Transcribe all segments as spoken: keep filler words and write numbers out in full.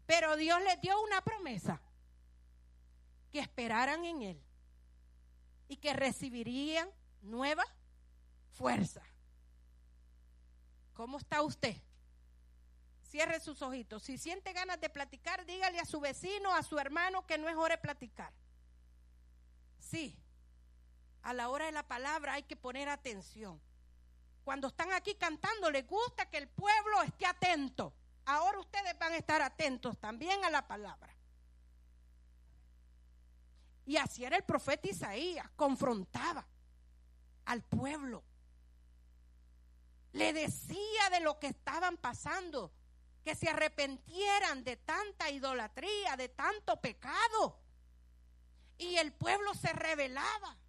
Pero Dios les dio una promesa, que esperaran en Él y que recibirían nueva fuerza. ¿Cómo está usted? Cierre sus ojitos. Si siente ganas de platicar, dígale a su vecino, a su hermano que no es hora de platicar. Sí, a la hora de la palabra hay que poner atención. Cuando están aquí cantando, les gusta que el pueblo esté atento. Ahora ustedes van a estar atentos también a la palabra. Y así era el profeta Isaías, confrontaba al pueblo. Le decía de lo que estaban pasando, que se arrepintieran de tanta idolatría, de tanto pecado. Y el pueblo se rebelaba.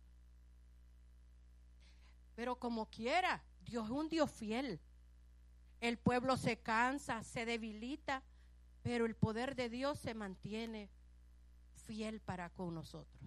Pero como quiera, Dios es un Dios fiel. El pueblo se cansa, se debilita, pero el poder de Dios se mantiene fiel para con nosotros.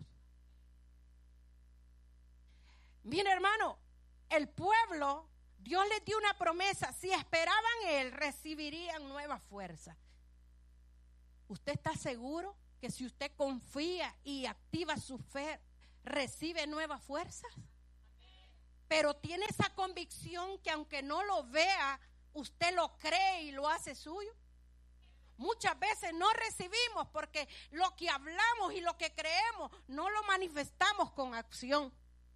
Mira, hermano, el pueblo, Dios les dio una promesa. Si esperaban Él, recibirían nueva fuerza. ¿Usted está seguro que si usted confía y activa su fe, recibe nuevas fuerzas? Pero tiene esa convicción que aunque no lo vea, usted lo cree y lo hace suyo. Muchas veces no recibimos porque lo que hablamos y lo que creemos no lo manifestamos con acción.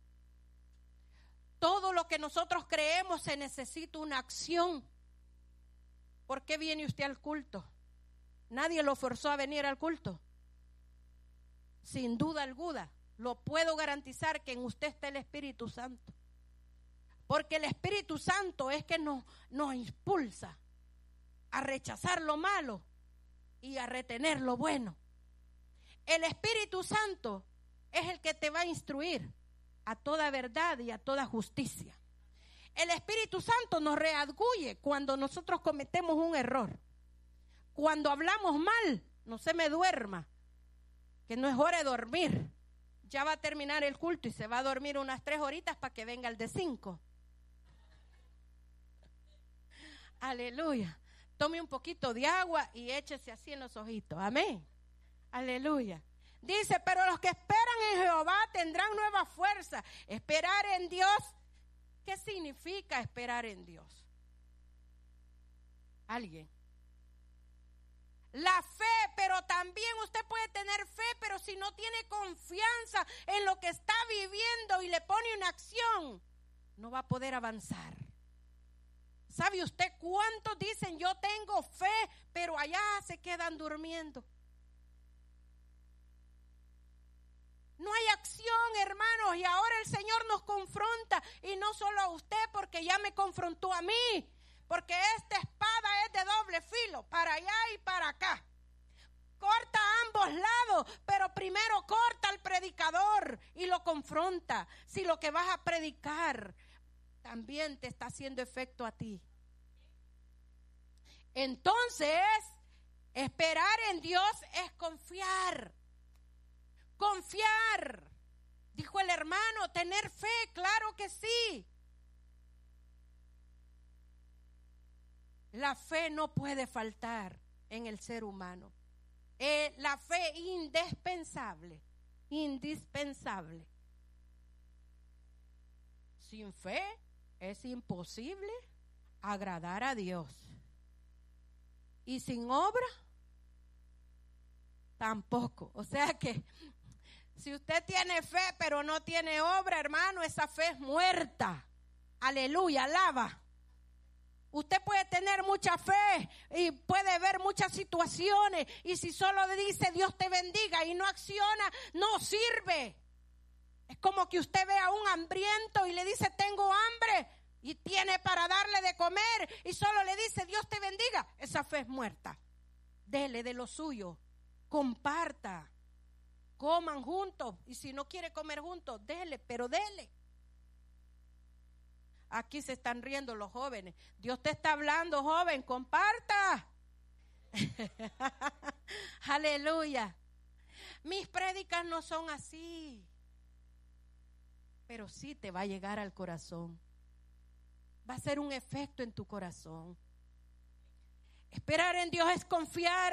Todo lo que nosotros creemos se necesita una acción. ¿Por qué viene usted al culto? Nadie lo forzó a venir al culto. Sin duda alguna, lo puedo garantizar que en usted está el Espíritu Santo. Porque el Espíritu Santo es que nos, nos impulsa a rechazar lo malo y a retener lo bueno. El Espíritu Santo es el que te va a instruir a toda verdad y a toda justicia. El Espíritu Santo nos redarguye cuando nosotros cometemos un error. Cuando hablamos mal, no se me duerma, que no es hora de dormir. Ya va a terminar el culto y se va a dormir unas tres horitas para que venga el de cinco. Aleluya. Tome un poquito de agua y échese así en los ojitos. Amén. Aleluya. Dice, pero los que esperan en Jehová tendrán nueva fuerza. Esperar en Dios. ¿Qué significa esperar en Dios? ¿Alguien? La fe, pero también usted puede tener fe, pero si no tiene confianza en lo que está viviendo y le pone una acción, no va a poder avanzar. ¿Sabe usted cuántos dicen yo tengo fe, pero allá se quedan durmiendo? No hay acción, hermanos, y ahora el Señor nos confronta, y no solo a usted, porque ya me confrontó a mí, porque esta espada es de doble filo, para allá y para acá. Corta a ambos lados, pero primero corta al predicador y lo confronta. Si lo que vas a predicar también te está haciendo efecto a ti. Entonces, esperar en Dios es confiar. Confiar. Dijo el hermano, tener fe, claro que sí. La fe no puede faltar en el ser humano. Eh, la fe indispensable, indispensable. Sin fe es imposible agradar a Dios. Y sin obra, tampoco. O sea que si usted tiene fe pero no tiene obra, hermano, esa fe es muerta. Aleluya, alaba. Usted puede tener mucha fe y puede ver muchas situaciones, y si solo dice Dios te bendiga y no acciona, no sirve. Es como que usted ve a un hambriento y le dice tengo hambre y tiene para darle de comer y solo le dice Dios te bendiga. Esa fe es muerta. Dele de lo suyo, comparta, coman juntos, y si no quiere comer juntos, dele, pero dele. Aquí se están riendo los jóvenes. Dios te está hablando, joven, comparta. Aleluya. Mis prédicas no son así, pero sí te va a llegar al corazón. Va a ser un efecto en tu corazón. Esperar en Dios es confiar